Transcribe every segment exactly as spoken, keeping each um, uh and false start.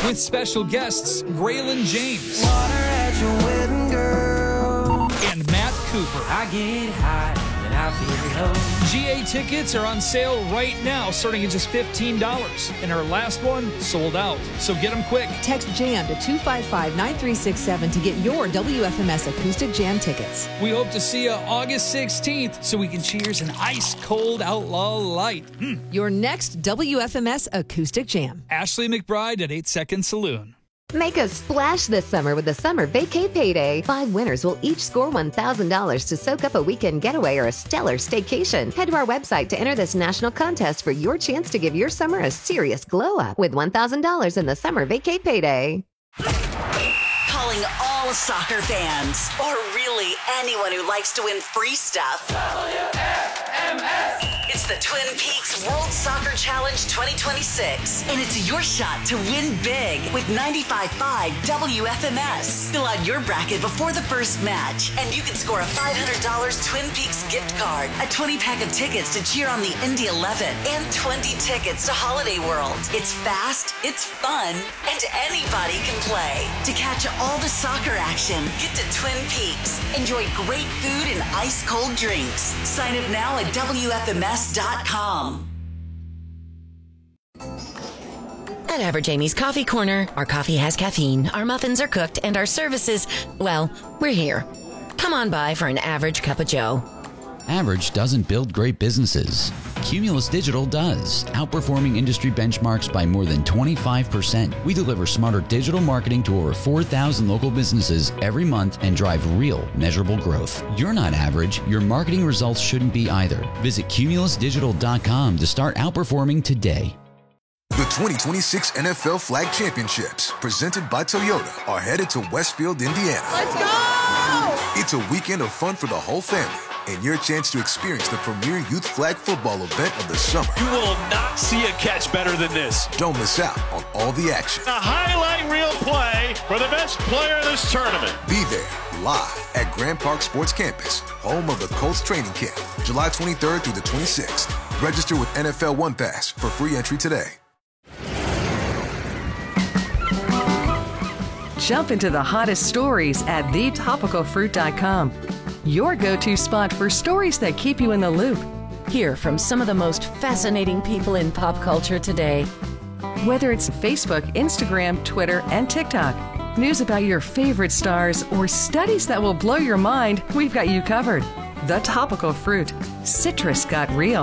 with special guests Braylon James and Matt Cooper. I get high and I feel low. G A tickets are on sale right now, starting at just fifteen dollars. And our last one sold out. So get them quick. Text JAM to two five five, nine three six seven to get your W F M S Acoustic Jam tickets. We hope to see you August sixteenth so we can cheers an ice-cold Outlaw Light. Mm. Your next W F M S Acoustic Jam. Ashley McBride at eight Second Saloon. Make a splash this summer with the Summer Vacay Payday. Five winners will each score one thousand dollars to soak up a weekend getaway or a stellar staycation. Head to our website to enter this national contest for your chance to give your summer a serious glow up with one thousand dollars in the Summer Vacay Payday. Calling all soccer fans, or really anyone who likes to win free stuff. W F M S. It's the Twin Peaks World Soccer Challenge twenty twenty-six, and it's your shot to win big with ninety-five point five W F M S. Fill out your bracket before the first match, and you can score a five hundred dollars Twin Peaks gift card, a twenty pack of tickets to cheer on the Indy eleven, and twenty tickets to Holiday World. It's fast, it's fun, and anybody can play. To catch all the soccer action, get to Twin Peaks. Enjoy great food and ice-cold drinks. Sign up now at W F M S dot com. At Average Amy's Coffee Corner, our coffee has caffeine, our muffins are cooked, and our services, well, we're here. Come on by for an average cup of joe. Average doesn't build great businesses. Cumulus Digital does, outperforming industry benchmarks by more than twenty-five percent. We deliver smarter digital marketing to over four thousand local businesses every month and drive real, measurable growth. You're not average. Your marketing results shouldn't be either. Visit cumulus digital dot com to start outperforming today. The twenty twenty-six N F L Flag Championships, presented by Toyota, are headed to Westfield, Indiana. Let's go! It's a weekend of fun for the whole family, and your chance to experience the premier youth flag football event of the summer. You will not see a catch better than this. Don't miss out on all the action. A highlight reel play for the best player of this tournament. Be there live at Grand Park Sports Campus, home of the Colts training camp, July twenty-third through the twenty-sixth. Register with N F L One Pass for free entry today. Jump into the hottest stories at the topical fruit dot com. Your go-to spot for stories that keep you in the loop. Hear from some of the most fascinating people in pop culture today. Whether it's Facebook, Instagram, Twitter, and TikTok, news about your favorite stars, or studies that will blow your mind, we've got you covered. The Topical Fruit. Citrus got real.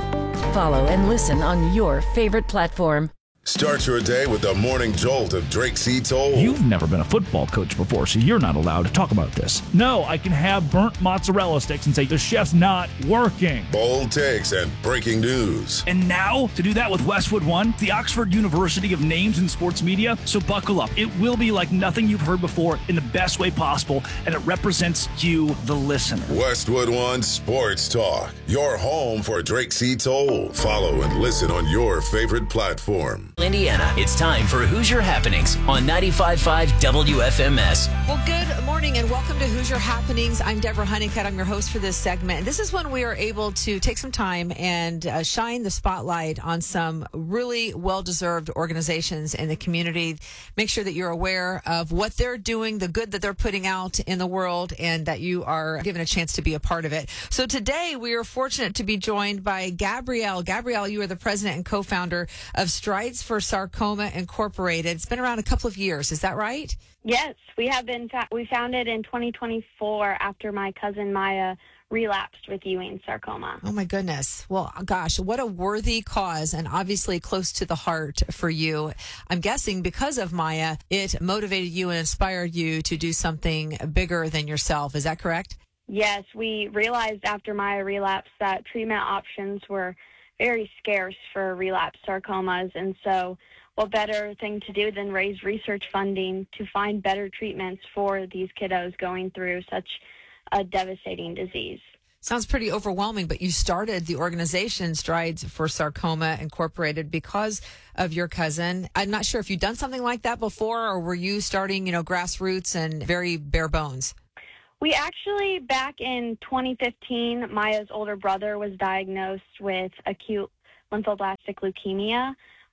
Follow and listen on your favorite platform. Start your day with the morning jolt of Drake C. Toll. You've never been a football coach before, so you're not allowed to talk about this. No, I can have burnt mozzarella sticks and say the chef's not working. Bold takes and breaking news. And now, to do that with Westwood One, the Oxford University of Names in Sports Media. So buckle up. It will be like nothing you've heard before in the best way possible, and it represents you, the listener. Westwood One Sports Talk. Your home for Drake C. Toll. Follow and listen on your favorite platform. Indiana, it's time for Hoosier Happenings on ninety-five point five W F M S. Well, good morning and welcome to Hoosier Happenings. I'm Deborah Honeycutt. I'm your host for this segment. And this is when we are able to take some time and uh, shine the spotlight on some really well-deserved organizations in the community. Make sure that you're aware of what they're doing, the good that they're putting out in the world, and that you are given a chance to be a part of it. So today we are fortunate to be joined by Gabrielle. Gabrielle, you are the president and co-founder of Strides for Sarcoma Incorporated. It's been around a couple of years. Is that right? Yes, we have been. Fa- we founded in twenty twenty-four after my cousin Maya relapsed with Ewing sarcoma. Oh my goodness. Well, gosh, what a worthy cause, and obviously close to the heart for you. I'm guessing because of Maya, it motivated you and inspired you to do something bigger than yourself. Is that correct? Yes, we realized after Maya relapsed that treatment options were very scarce for relapsed sarcomas, and so what better thing to do than raise research funding to find better treatments for these kiddos going through such a devastating disease. Sounds pretty overwhelming, but you started the organization Strides for Sarcoma Incorporated because of your cousin. I'm not sure if you've done something like that before, or were you starting, you know, grassroots and very bare bones? We actually, back in twenty fifteen, Maya's older brother was diagnosed with acute lymphoblastic leukemia.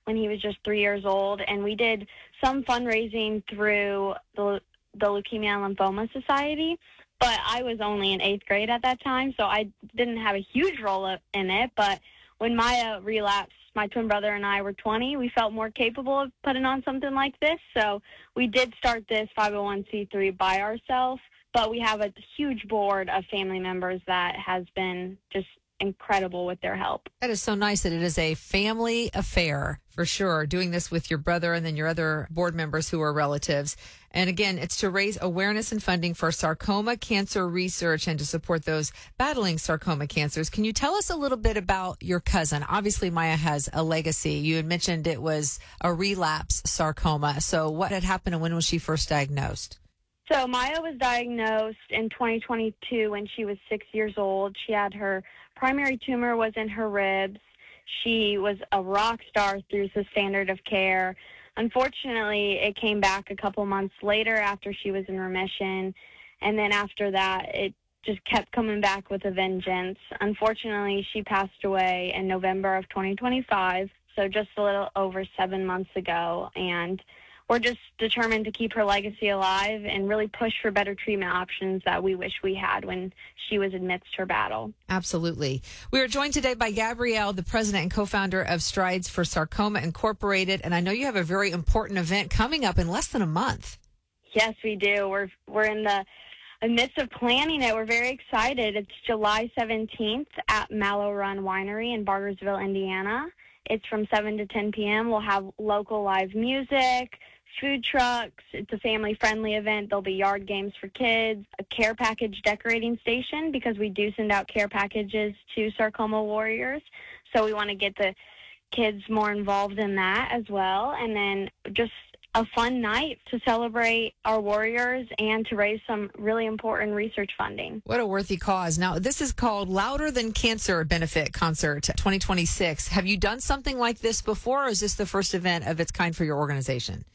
when he was just three years old, and we did some fundraising through the, the Leukemia and Lymphoma Society, but I was only in eighth grade at that time, so I didn't have a huge role in it. But when Maya relapsed, my twin brother and I were twenty, we felt more capable of putting on something like this, so we did start this five oh one c three by ourselves, but we have a huge board of family members that has been just incredible with their help. That is so nice that it is a family affair, for sure, doing this with your brother and then your other board members who are relatives. And again, it's to raise awareness and funding for sarcoma cancer research and to support those battling sarcoma cancers. Can you tell us a little bit about your cousin? Obviously, Maya has a legacy. You had mentioned it was a relapse sarcoma. So what had happened and when was she first diagnosed? So Maya was diagnosed in twenty twenty-two when she was six years old. She had her primary tumor was in her ribs. She was a rock star through the standard of care. Unfortunately, it came back a couple months later after she was in remission. And then after that, it just kept coming back with a vengeance. Unfortunately, she passed away in November of twenty twenty-five, so just a little over seven months ago. And we're just determined to keep her legacy alive and really push for better treatment options that we wish we had when she was amidst her battle. Absolutely. We are joined today by Gabrielle, the president and co-founder of Strides for Sarcoma Incorporated. And I know you have a very important event coming up in less than a month. Yes, we do. We're we're in the midst of planning it. We're very excited. It's July seventeenth at Mallow Run Winery in Bargersville, Indiana. It's from seven to ten p.m. We'll have local live music, food trucks. It's a family-friendly event. There'll be yard games for kids, a care package decorating station because we do send out care packages to sarcoma warriors. So we want to get the kids more involved in that as well. And then just a fun night to celebrate our warriors and to raise some really important research funding. What a worthy cause. Now, this is called Louder Than Cancer Benefit Concert twenty twenty-six. Have you done something like this before, or is this the first event of its kind for your organization?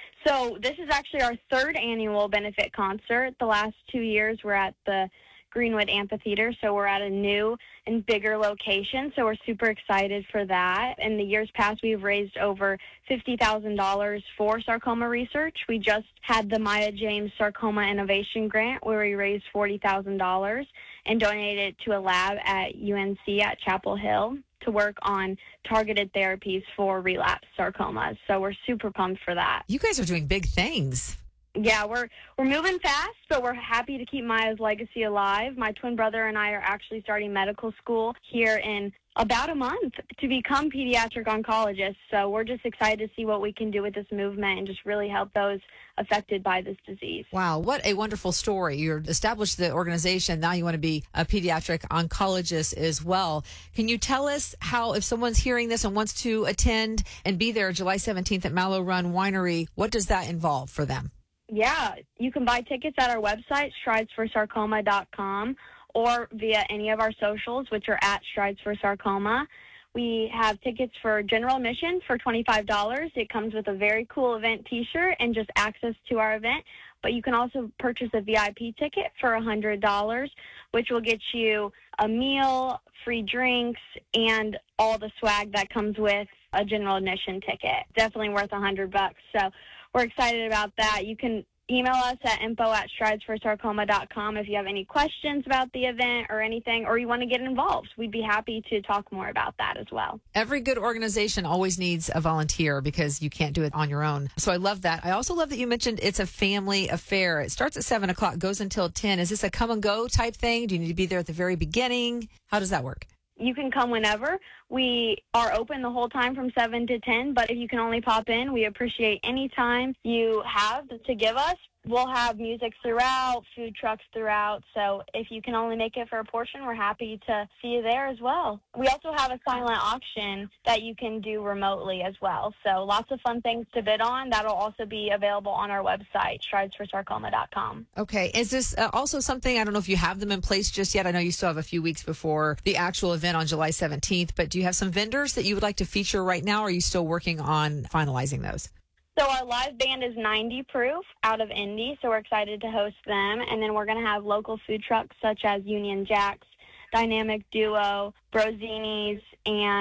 So this is actually our third annual benefit concert. The last two years we're at the Greenwood Amphitheater, so we're at a new and bigger location, so we're super excited for that. In the years past, we've raised over fifty thousand dollars for sarcoma research. We just had the Maya James Sarcoma Innovation Grant, where we raised forty thousand dollars and donated it to a lab at U N C at Chapel Hill to work on targeted therapies for relapsed sarcomas. So we're super pumped for that. You guys are doing big things. Yeah, we're we're moving fast, but we're happy to keep Maya's legacy alive. My twin brother and I are actually starting medical school here in about a month to become pediatric oncologists. So we're just excited to see what we can do with this movement and just really help those affected by this disease. Wow, what a wonderful story. You're established the organization. Now you want to be a pediatric oncologist as well. Can you tell us how, if someone's hearing this and wants to attend and be there July seventeenth at Mallow Run Winery, what does that involve for them? Yeah, you can buy tickets at our website, strides for sarcoma dot com, or via any of our socials, which are at Strides for Sarcoma. We have tickets for general admission for twenty-five dollars. It comes with a very cool event T-shirt and just access to our event. But you can also purchase a V I P ticket for one hundred dollars, which will get you a meal, free drinks, and all the swag that comes with a general admission ticket. Definitely worth one hundred bucks. So we're excited about that. You can email us at info at strides for sarcoma dot com if you have any questions about the event or anything, or you want to get involved. We'd be happy to talk more about that as well. Every good organization always needs a volunteer because you can't do it on your own. So I love that. I also love that you mentioned it's a family affair. It starts at seven o'clock, goes until ten. Is this a come and go type thing? Do you need to be there at the very beginning? How does that work? You can come whenever. We are open the whole time from seven to ten, but if you can only pop in, we appreciate any time you have to give us. We'll have music throughout, food trucks throughout, so if you can only make it for a portion, we're happy to see you there as well. We also have a silent auction that you can do remotely as well, so lots of fun things to bid on. That'll also be available on our website, strides for sarcoma dot com. Okay. Is this uh, also something, I don't know if you have them in place just yet. I know you still have a few weeks before the actual event on July seventeenth, but do you have some vendors that you would like to feature right now, or are you still working on finalizing those? So our live band is ninety proof out of Indy, so we're excited to host them. And then we're going to have local food trucks such as Union Jacks, Dynamic Duo, Brozini's, and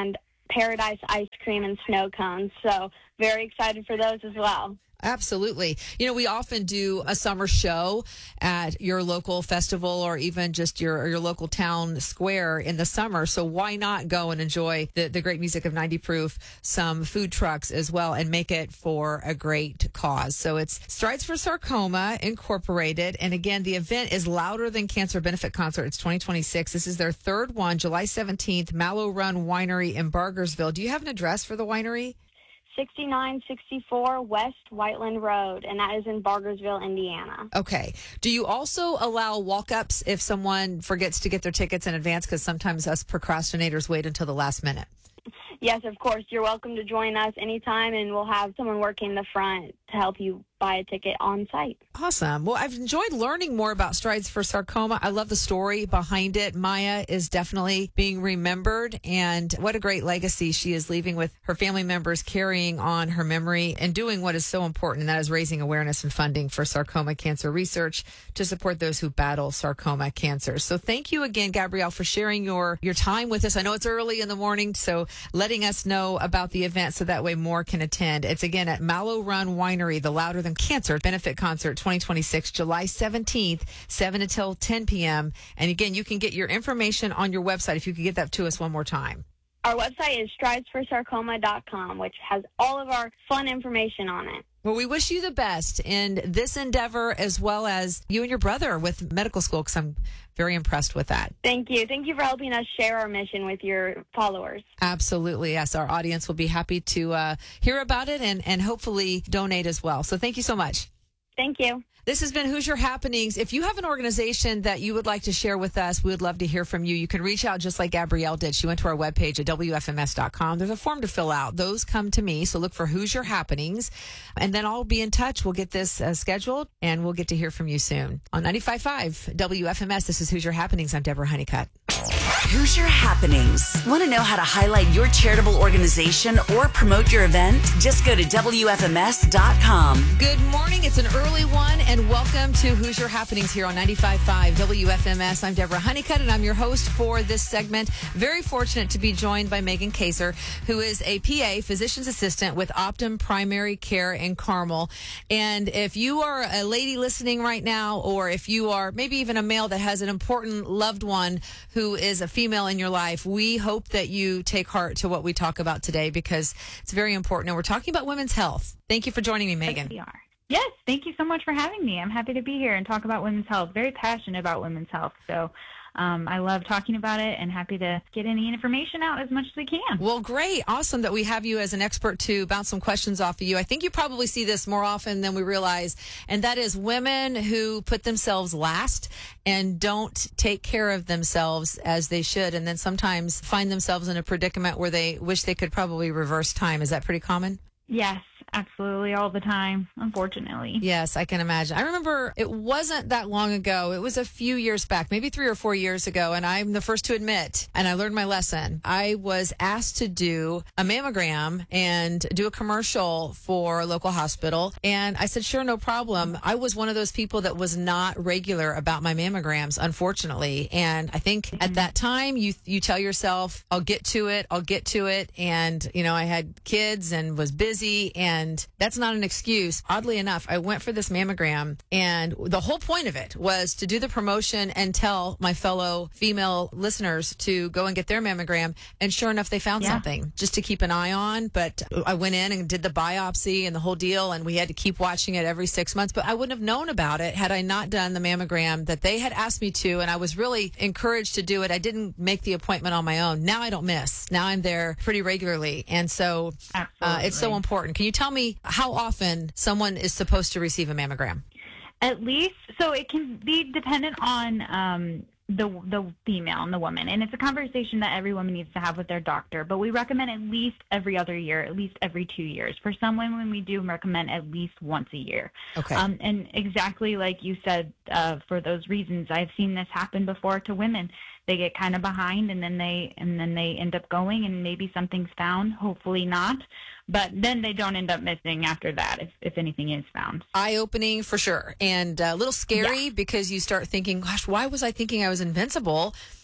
Paradise ice cream and snow cones. So very excited for those as well. Absolutely. You know, we often do a summer show at your local festival or even just your your local town square in the summer. So why not go and enjoy the, the great music of ninety proof, some food trucks as well, and make it for a great cause. So it's Strides for Sarcoma Incorporated. And again, the event is Louder Than Cancer Benefit Concert. It's twenty twenty-six. This is their third one, July seventeenth, Mallow Run Winery in Bargersville. Do you have an address for the winery? sixty-nine sixty-four West Whiteland Road, and that is in Bargersville, Indiana. Okay. Do you also allow walk-ups if someone forgets to get their tickets in advance? Because sometimes us procrastinators wait until the last minute. Yes, of course. You're welcome to join us anytime, and we'll have someone working the front to help you buy a ticket on site. Awesome. Well, I've enjoyed learning more about Strides for Sarcoma. I love the story behind it. Maya is definitely being remembered, and what a great legacy she is leaving with her family members, carrying on her memory and doing what is so important, and that is raising awareness and funding for sarcoma cancer research to support those who battle sarcoma cancer. So thank you again, Gabrielle, for sharing your, your time with us. I know it's early in the morning, so letting us know about the event so that way more can attend. It's again at Mallow Run Winery, the Louder Than Cancer Benefit Concert twenty twenty-six, July seventeenth, seven until ten p.m. And again, you can get your information on your website. If you could get that to us one more time. Our website is strides for sarcoma dot com, which has all of our fun information on it. Well, we wish you the best in this endeavor as well as you and your brother with medical school, because I'm very impressed with that. Thank you. Thank you for helping us share our mission with your followers. Absolutely. Yes, our audience will be happy to uh, hear about it and, and hopefully donate as well. So thank you so much. Thank you. This has been Hoosier Happenings. If you have an organization that you would like to share with us, we would love to hear from you. You can reach out just like Gabrielle did. She went to our webpage at W F M S dot com. There's a form to fill out. Those come to me. So look for Hoosier Happenings. And then I'll be in touch. We'll get this uh, scheduled, and we'll get to hear from you soon. On ninety-five point five W F M S, this is Hoosier Happenings. I'm Deborah Honeycutt. Hoosier Happenings. Want to know how to highlight your charitable organization or promote your event? Just go to W F M S dot com. Good morning. It's an early one, and welcome to Hoosier Happenings here on ninety-five point five W F M S. I'm Deborah Honeycutt, and I'm your host for this segment. Very fortunate to be joined by Megan Kaser, who is a P A, physician's assistant with Optum Primary Care in Carmel. And if you are a lady listening right now, or if you are maybe even a male that has an important loved one who is a female in your life, we hope that you take heart to what we talk about today, because it's very important. And we're talking about women's health. Thank you for joining me, Megan. Yes, we are. Yes, thank you so much for having me. I'm happy to be here and talk about women's health. Very passionate about women's health. So um, I love talking about it and happy to get any information out as much as we can. Well, great. Awesome that we have you as an expert to bounce some questions off of you. I think you probably see this more often than we realize, and that is women who put themselves last and don't take care of themselves as they should, and then sometimes find themselves in a predicament where they wish they could probably reverse time. Is that pretty common? Yes, absolutely, all the time, unfortunately. Yes, I can imagine. I remember it wasn't that long ago. It was a few years back, maybe three or four years ago, and I'm the first to admit, and I learned my lesson. I was asked to do a mammogram and do a commercial for a local hospital, and I said, sure, no problem. I was one of those people that was not regular about my mammograms, unfortunately, and I think mm-hmm. at that time, you you tell yourself, I'll get to it, I'll get to it, and, you know, I had kids and was busy, and that's not an excuse. Oddly enough, I went for this mammogram, and the whole point of it was to do the promotion and tell my fellow female listeners to go and get their mammogram, and sure enough, they found yeah. something just to keep an eye on. But I went in and did the biopsy and the whole deal, and we had to keep watching it every six months. But I wouldn't have known about it had I not done the mammogram that they had asked me to, and I was really encouraged to do it. I didn't make the appointment on my own. Now I don't miss. Now I'm there pretty regularly, and so uh, it's so important. Can you tell me how often someone is supposed to receive a mammogram? At least, so it can be dependent on um, the the female and the woman, and it's a conversation that every woman needs to have with their doctor. But we recommend at least every other year, at least every two years. For some women, we do recommend at least once a year. Okay. Um, and exactly like you said, uh, for those reasons, I've seen this happen before to women. They get kind of behind, and then they and then they end up going, and maybe something's found. Hopefully not. But then they don't end up missing after that, if, if anything is found. Eye-opening for sure, and a little scary yeah. because you start thinking, gosh, why was I thinking I was invincible?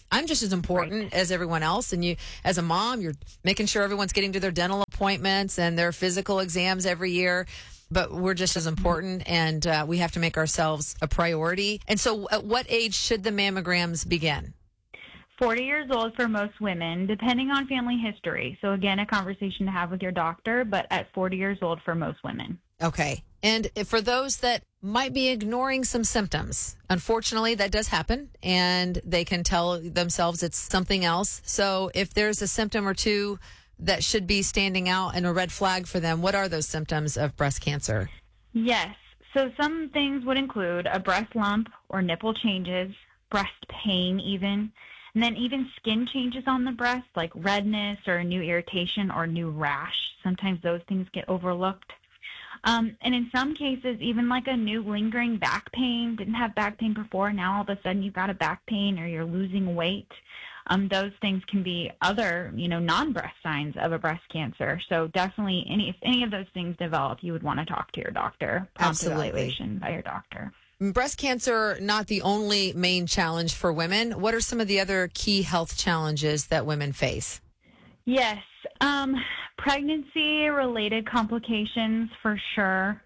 I'm just as important right. as everyone else. And you, as a mom, you're making sure everyone's getting to their dental appointments and their physical exams every year. But we're just as important, and uh, we have to make ourselves a priority. And so at what age should the mammograms begin? forty years old for most women, depending on family history. So again, a conversation to have with your doctor, but at forty years old for most women. Okay. And for those that might be ignoring some symptoms, unfortunately, that does happen, and they can tell themselves it's something else. So if there's a symptom or two that should be standing out and a red flag for them, what are those symptoms of breast cancer? Yes. So some things would include a breast lump or nipple changes, breast pain even, and then even skin changes on the breast, like redness or a new irritation or new rash. Sometimes those things get overlooked. Um, and in some cases, even like a new lingering back pain, didn't have back pain before, now all of a sudden you've got a back pain or you're losing weight. Um, those things can be other, you know, non-breast signs of a breast cancer. So definitely, any if any of those things develop, you would want to talk to your doctor. Prompt Absolutely. Evaluation by your doctor. Breast cancer, not the only main challenge for women. What are some of the other key health challenges that women face? Yes, um, pregnancy-related complications for sure.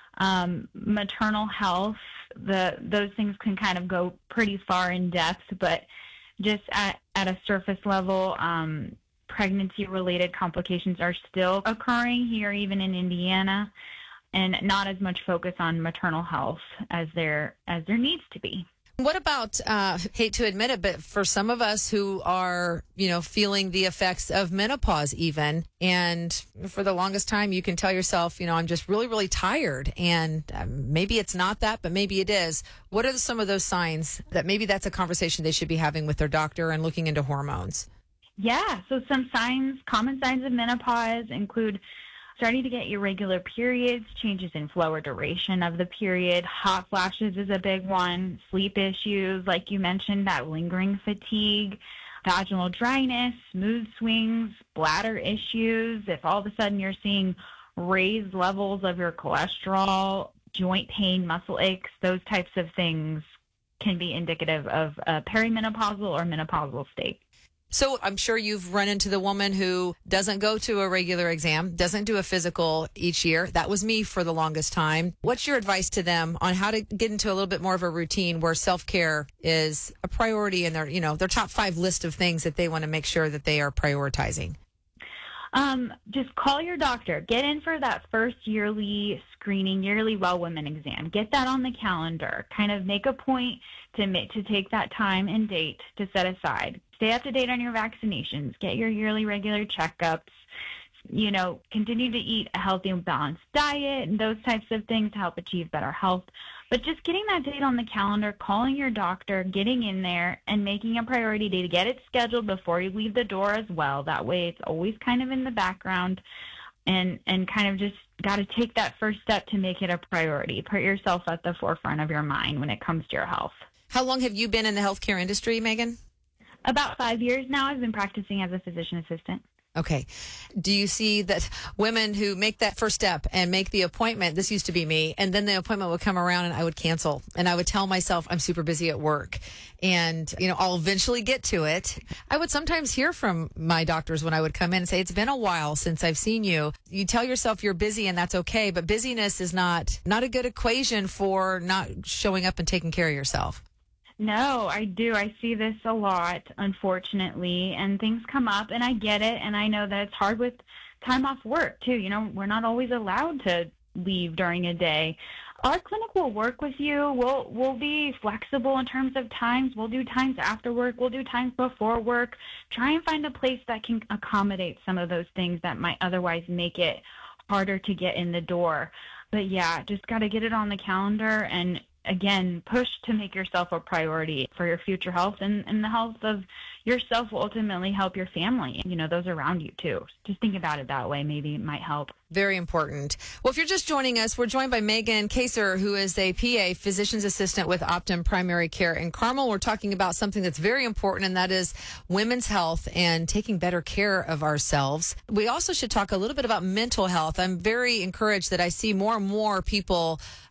Um, maternal health, the those things can kind of go pretty far in depth, but just at, at a surface level, um, pregnancy-related complications are still occurring here, even in Indiana, and not as much focus on maternal health as there as there needs to be. What about, uh, hate to admit it, but for some of us who are, you know, feeling the effects of menopause even, and for the longest time you can tell yourself, you know, I'm just really, really tired, and um, maybe it's not that, but maybe it is. What are some of those signs that maybe that's a conversation they should be having with their doctor and looking into hormones? Yeah, so some signs, common signs of menopause include starting to get irregular periods, changes in flow or duration of the period, hot flashes is a big one, sleep issues, like you mentioned, that lingering fatigue, vaginal dryness, mood swings, bladder issues. If all of a sudden you're seeing raised levels of your cholesterol, joint pain, muscle aches, those types of things can be indicative of a perimenopausal or menopausal state. So I'm sure you've run into the woman who doesn't go to a regular exam, doesn't do a physical each year. That was me for the longest time. What's your advice to them on how to get into a little bit more of a routine where self-care is a priority in their, you know, their top five list of things that they want to make sure that they are prioritizing? Um, just call your doctor. Get in for that first yearly screening, yearly well women exam. Get that on the calendar. Kind of make a point to make, to take that time and date to set aside. Stay up to date on your vaccinations. Get your yearly regular checkups. You know, continue to eat a healthy and balanced diet and those types of things to help achieve better health. But just getting that date on the calendar, calling your doctor, getting in there, and making a priority day to get it scheduled before you leave the door as well. That way it's always kind of in the background, and, and kind of just got to take that first step to make it a priority. Put yourself at the forefront of your mind when it comes to your health. How long have you been in the healthcare industry, Megan? About five years now. I've been practicing as a physician assistant. Okay. Do you see that women who make that first step and make the appointment, this used to be me, and then the appointment would come around and I would cancel, and I would tell myself I'm super busy at work, and, you know, I'll eventually get to it. I would sometimes hear from my doctors when I would come in and say, it's been a while since I've seen you. You tell yourself you're busy, and that's okay, but busyness is not, not a good equation for not showing up and taking care of yourself. No, I do. I see this a lot, unfortunately, and things come up, and I get it, and I know that it's hard with time off work, too. You know, we're not always allowed to leave during a day. Our clinic will work with you. We'll, we'll be flexible in terms of times. We'll do times after work. We'll do times before work. Try and find a place that can accommodate some of those things that might otherwise make it harder to get in the door. But, yeah, just got to get it on the calendar and, again, push to make yourself a priority for your future health, and, and the health of yourself will ultimately help your family, you know, those around you too. Just think about it that way. Maybe it might help. Very important. Well, if you're just joining us, we're joined by Megan Kaser, who is a P A, physician's assistant with Optum Primary Care in Carmel. We're talking about something that's very important, and that is women's health and taking better care of ourselves. We also should talk a little bit about mental health. I'm very encouraged that I see more and more people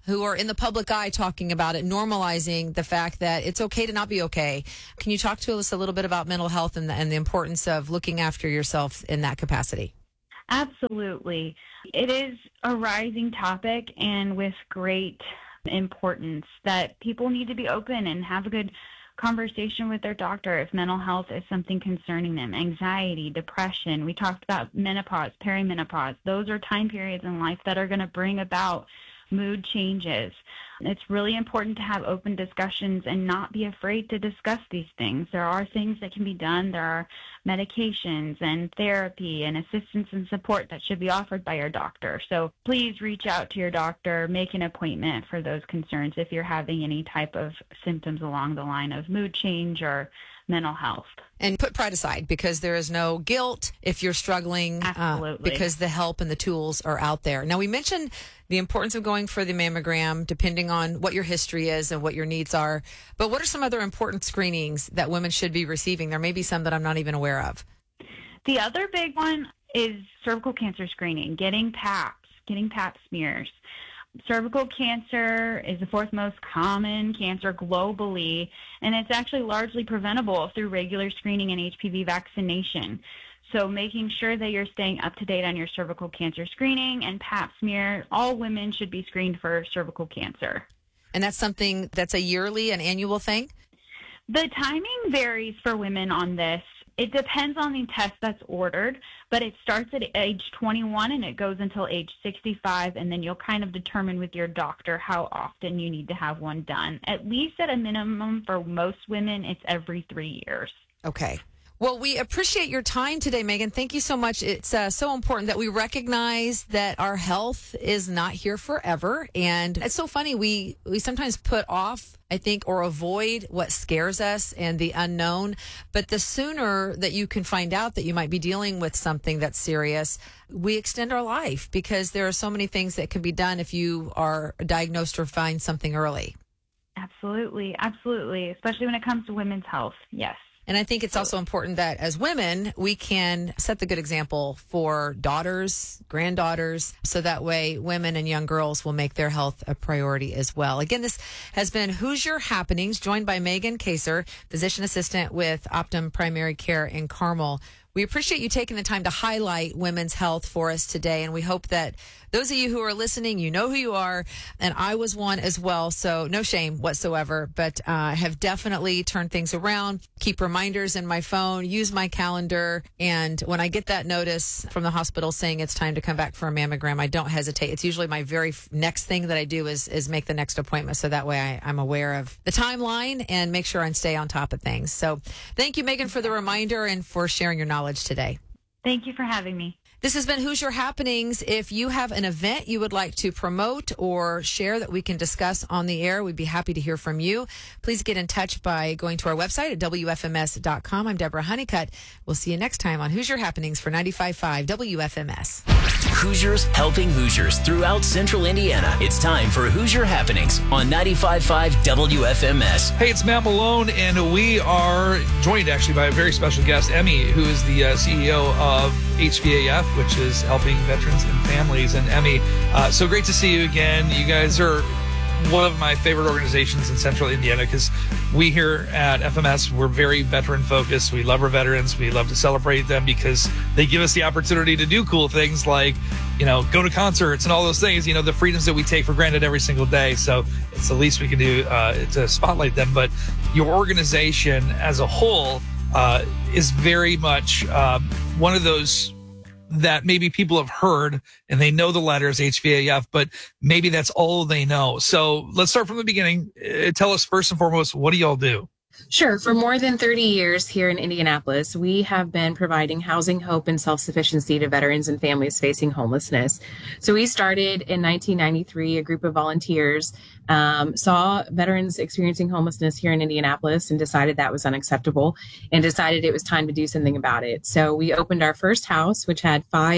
who are in the public eye talking about it, normalizing the fact that it's okay to not be okay. Can you talk to us a little bit about mental health and the, and the importance of looking after yourself in that capacity? Absolutely. It is a rising topic, and with great importance that people need to be open and have a good conversation with their doctor if mental health is something concerning them. Anxiety, depression. We talked about menopause, perimenopause. Those are time periods in life that are going to bring about mood changes. It's really important to have open discussions and not be afraid to discuss these things. There are things that can be done. There are medications and therapy and assistance and support that should be offered by your doctor. So please reach out to your doctor, make an appointment for those concerns if you're having any type of symptoms along the line of mood change or mental health. And put pride aside, because there is no guilt if you're struggling. Absolutely. Uh, because the help and the tools are out there. Now, we mentioned the importance of going for the mammogram, depending on what your history is and what your needs are. But what are some other important screenings that women should be receiving? There may be some that I'm not even aware of. The other big one is cervical cancer screening, getting PAPs, getting Pap smears. Cervical cancer is the fourth most common cancer globally, and it's actually largely preventable through regular screening and H P V vaccination. So making sure that you're staying up to date on your cervical cancer screening and Pap smear. All women should be screened for cervical cancer. And that's something that's a yearly, an annual thing? The timing varies for women on this. It depends on the test that's ordered, but it starts at age twenty-one and it goes until age sixty-five, and then you'll kind of determine with your doctor how often you need to have one done. At least at a minimum for most women, it's every three years. Okay. Well, we appreciate your time today, Megan. Thank you so much. It's uh, so important that we recognize that our health is not here forever. And it's so funny. We, we sometimes put off, I think, or avoid what scares us and the unknown. But the sooner that you can find out that you might be dealing with something that's serious, we extend our life, because there are so many things that can be done if you are diagnosed or find something early. Absolutely. Absolutely. Especially when it comes to women's health. Yes. And I think it's also important that as women, we can set the good example for daughters, granddaughters, so that way women and young girls will make their health a priority as well. Again, this has been Hoosier Happenings, joined by Megan Kaser, physician assistant with Optum Primary Care in Carmel. We appreciate you taking the time to highlight women's health for us today, and we hope that those of you who are listening, you know who you are, and I was one as well, so no shame whatsoever, but I uh, have definitely turned things around. Keep reminders in my phone, use my calendar, and when I get that notice from the hospital saying it's time to come back for a mammogram, I don't hesitate. It's usually my very f- next thing that I do is is make the next appointment, so that way I, I'm aware of the timeline and make sure I stay on top of things. So thank you, Megan, for the reminder and for sharing your knowledge today. Thank you for having me. This has been Hoosier Happenings. If you have an event you would like to promote or share that we can discuss on the air, we'd be happy to hear from you. Please get in touch by going to our website at W F M S dot com. I'm Deborah Honeycutt. We'll see you next time on Hoosier Happenings for ninety-five point five W F M S. Hoosiers helping Hoosiers throughout central Indiana. It's time for Hoosier Happenings on ninety-five point five W F M S. Hey, it's Matt Malone, and we are joined actually by a very special guest, Emmy, who is the uh, C E O of H V A F, which is helping veterans and families. And Emmy, uh, so great to see you again. You guys are one of my favorite organizations in central Indiana, because we here at F M S, we're very veteran focused. We love our veterans. We love to celebrate them because they give us the opportunity to do cool things like, you know, go to concerts and all those things, you know, the freedoms that we take for granted every single day. So it's the least we can do uh, to spotlight them. But your organization as a whole uh, is very much uh, one of those that maybe people have heard and they know the letters H V A F, but maybe that's all they know. So let's start from the beginning. Uh, tell us first and foremost, what do y'all do? Sure. For more than thirty years here in Indianapolis, we have been providing housing, hope, and self-sufficiency to veterans and families facing homelessness. So we started in nineteen ninety-three, a group of volunteers um, saw veterans experiencing homelessness here in Indianapolis and decided that was unacceptable and decided it was time to do something about it. So we opened our first house, which had five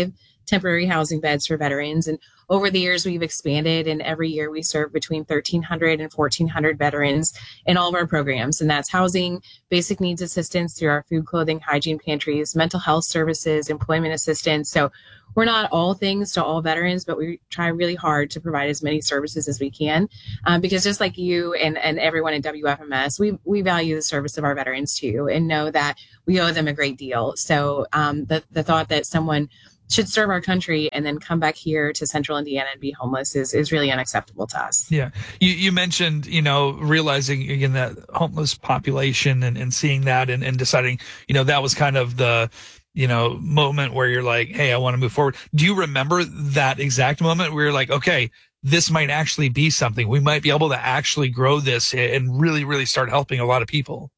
temporary housing beds for veterans. And over the years, we've expanded, and every year we serve between thirteen hundred and fourteen hundred veterans in all of our programs. And that's housing, basic needs assistance through our food, clothing, hygiene pantries, mental health services, employment assistance. So we're not all things to all veterans, but we try really hard to provide as many services as we can, um, because just like you and, and everyone at W F M S, we we value the service of our veterans too, and know that we owe them a great deal. So um, the the thought that someone should serve our country and then come back here to Central Indiana and be homeless is, is really unacceptable to us. Yeah. You, you mentioned, you know, realizing again that homeless population and, and seeing that and, and deciding, you know, that was kind of the, you know, moment where you're like, hey, I want to move forward. Do you remember that exact moment where you're like, okay, this might actually be something. We might be able to actually grow this and really, really start helping a lot of people?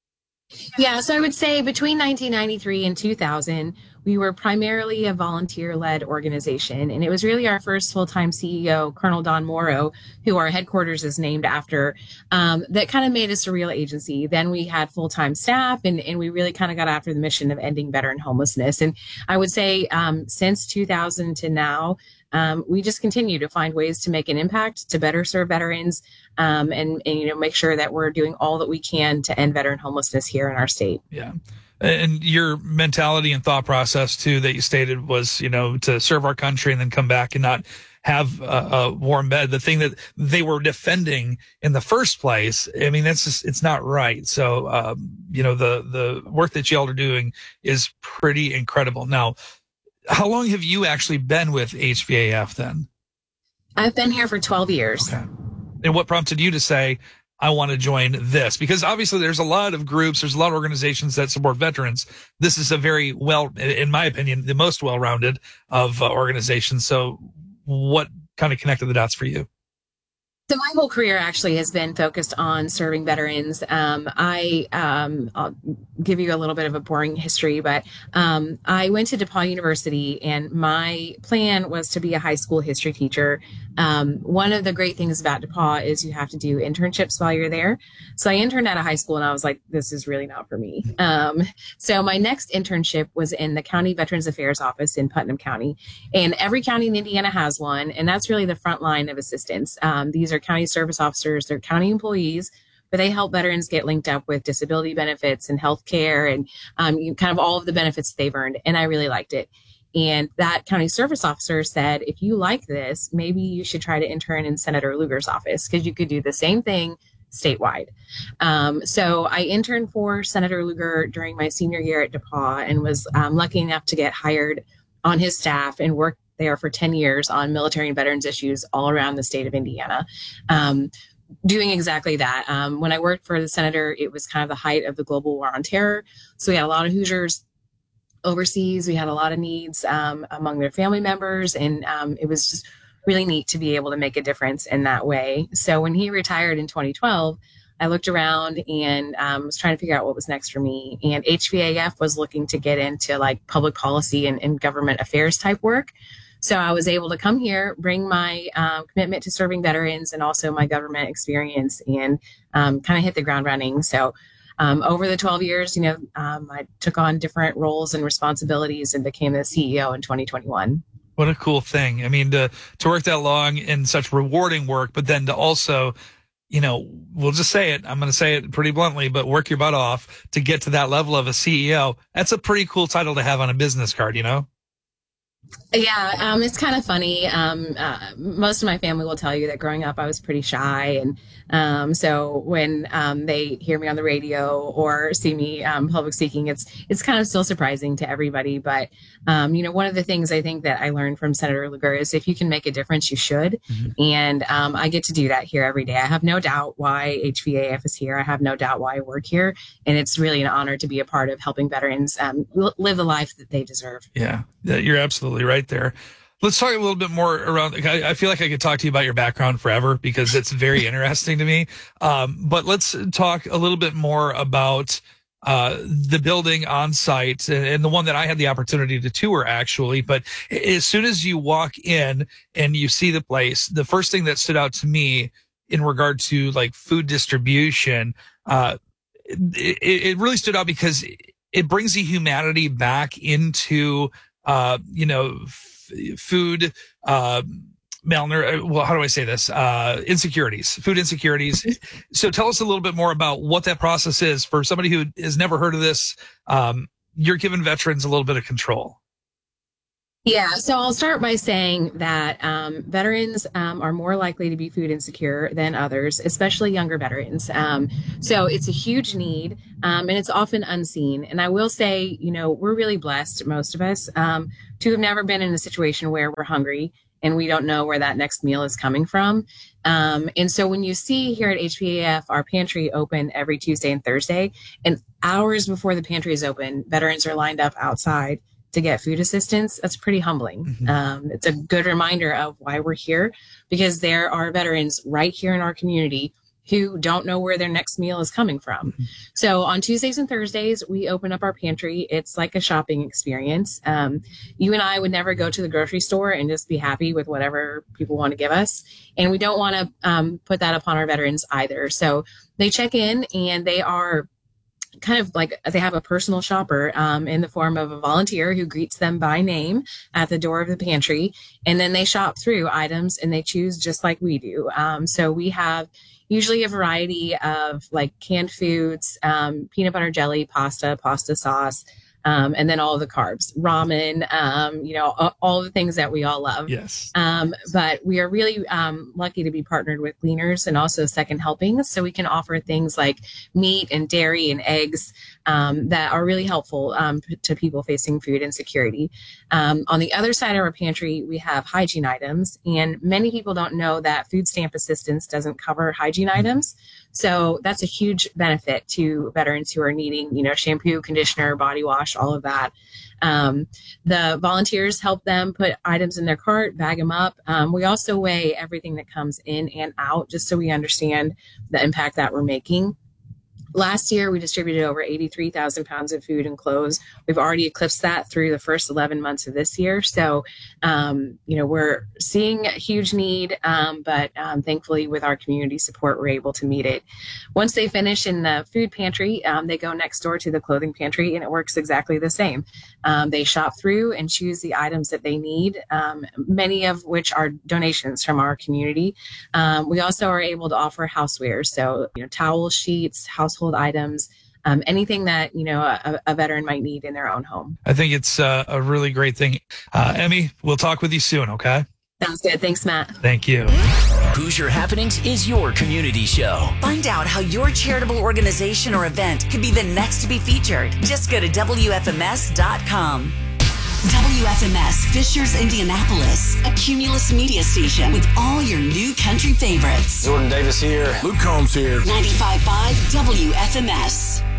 Yeah, so I would say between nineteen ninety-three and two thousand, we were primarily a volunteer-led organization, and it was really our first full-time C E O, Colonel Don Morrow, who our headquarters is named after, um, that kind of made us a real agency. Then we had full-time staff, and, and we really kind of got after the mission of ending veteran homelessness. And I would say um, since two thousand to now, Um, we just continue to find ways to make an impact, to better serve veterans, um, and, and, you know, make sure that we're doing all that we can to end veteran homelessness here in our state. Yeah. And your mentality and thought process, too, that you stated was, you know, to serve our country and then come back and not have a, a warm bed. The thing that they were defending in the first place, I mean, that's just, it's not right. So, um, you know, the, the work that y'all are doing is pretty incredible. Now, how long have you actually been with H V A F then? I've been here for twelve years. Okay. And what prompted you to say, I want to join this? Because obviously there's a lot of groups, there's a lot of organizations that support veterans. This is a very well, in my opinion, the most well-rounded of uh, organizations. So what kind of connected the dots for you? So my whole career actually has been focused on serving veterans. Um, I, um, I'll give you a little bit of a boring history, but um, I went to DePauw University, and my plan was to be a high school history teacher. Um, one of the great things about DePauw is you have to do internships while you're there. So I interned at a high school, and I was like, this is really not for me. Um, so my next internship was in the County Veterans Affairs Office in Putnam County, and every county in Indiana has one, and that's really the front line of assistance. Um, these are county service officers, they're county employees, but they help veterans get linked up with disability benefits and health care and um, you, kind of all of the benefits they've earned. And I really liked it. And that county service officer said, if you like this, maybe you should try to intern in Senator Lugar's office, because you could do the same thing statewide. Um, so I interned for Senator Lugar during my senior year at DePauw, and was um, lucky enough to get hired on his staff and work there for ten years on military and veterans issues all around the state of Indiana, um, doing exactly that. Um, when I worked for the senator, it was kind of the height of the global war on terror. So we had a lot of Hoosiers overseas. We had a lot of needs um, among their family members, and um, it was just really neat to be able to make a difference in that way. So when he retired in twenty twelve, I looked around and um, was trying to figure out what was next for me. And H V A F was looking to get into like public policy and, and government affairs type work. So I was able to come here, bring my um, commitment to serving veterans and also my government experience, and um, kind of hit the ground running. So um, over the twelve years, you know, um, I took on different roles and responsibilities and became the C E O in twenty twenty-one. What a cool thing. I mean, to, to work that long in such rewarding work, but then to also, you know, we'll just say it, I'm going to say it pretty bluntly, but work your butt off to get to that level of a C E O. That's a pretty cool title to have on a business card, you know? Yeah, um, it's kind of funny. Um, uh, most of my family will tell you that growing up, I was pretty shy. And um, so when um, they hear me on the radio or see me um, public speaking, it's it's kind of still surprising to everybody. But, um, you know, one of the things I think that I learned from Senator Lugar is if you can make a difference, you should. Mm-hmm. And um, I get to do that here every day. I have no doubt why H V A F is here. I have no doubt why I work here. And it's really an honor to be a part of helping veterans um, live the life that they deserve. Yeah, you're absolutely right there. Let's talk a little bit more around. I, I feel like I could talk to you about your background forever because it's very interesting to me. Um, but let's talk a little bit more about uh, the building on site and, and the one that I had the opportunity to tour actually. But as soon as you walk in and you see the place, the first thing that stood out to me in regard to like food distribution, uh, it, it really stood out because it brings the humanity back into, uh, you know, f- food uh, malnour. Well, how do I say this? Uh, insecurities, food insecurities. So tell us a little bit more about what that process is for somebody who has never heard of this. Um, you're giving veterans a little bit of control. Yeah, so I'll start by saying that um, veterans um, are more likely to be food insecure than others, especially younger veterans. Um, so it's a huge need, um, and it's often unseen. And I will say, you know, we're really blessed, most of us, um, to have never been in a situation where we're hungry and we don't know where that next meal is coming from. Um, and so when you see here at H V A F, our pantry open every Tuesday and Thursday, and hours before the pantry is open, veterans are lined up outside to get food assistance, that's pretty humbling. Mm-hmm. Um, it's a good reminder of why we're here, because there are veterans right here in our community who don't know where their next meal is coming from. Mm-hmm. So on Tuesdays and Thursdays, we open up our pantry. It's like a shopping experience. Um, you and I would never go to the grocery store and just be happy with whatever people want to give us. And we don't want to um, put that upon our veterans either. So they check in and they are kind of like they have a personal shopper um, in the form of a volunteer who greets them by name at the door of the pantry. And then they shop through items and they choose just like we do. Um, so we have usually a variety of like canned foods, um, peanut butter jelly, pasta, pasta sauce, um, and then all of the carbs, ramen, um, you know, all, all the things that we all love. Yes. Um, but we are really um, lucky to be partnered with Gleaners and also Second Helpings. So we can offer things like meat and dairy and eggs um, that are really helpful um, to people facing food insecurity. Um, on the other side of our pantry, we have hygiene items. And many people don't know that food stamp assistance doesn't cover hygiene items. So that's a huge benefit to veterans who are needing, you know, shampoo, conditioner, body wash, all of that. Um, the volunteers help them put items in their cart, bag them up. Um, we also weigh everything that comes in and out just so we understand the impact that we're making. Last year, we distributed over eighty-three thousand pounds of food and clothes. We've already eclipsed that through the first eleven months of this year. So, um, you know, we're seeing a huge need, um, but um, thankfully with our community support, we're able to meet it. Once they finish in the food pantry, um, they go next door to the clothing pantry, and it works exactly the same. Um, they shop through and choose the items that they need, um, many of which are donations from our community. Um, we also are able to offer housewares, so, you know, towel sheets, household items, um, anything that, you know, a, a veteran might need in their own home. I think it's uh, a really great thing. Uh, Emmy, we'll talk with you soon, okay? Sounds good. Thanks, Matt. Thank you. Hoosier Happenings is your community show. Find out how your charitable organization or event could be the next to be featured. Just go to W F M S dot com. W F M S Fishers, Indianapolis, a Cumulus media station with all your new country favorites. Jordan Davis here. Luke Combs here. ninety-five point five W F M S.